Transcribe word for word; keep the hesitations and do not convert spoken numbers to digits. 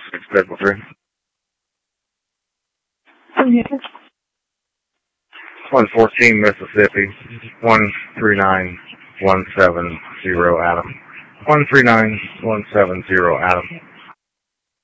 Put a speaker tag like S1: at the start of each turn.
S1: six triple three.
S2: Yes.
S1: one fourteen Mississippi, one three nine one seven zero Adam. one three nine one seven zero Adam.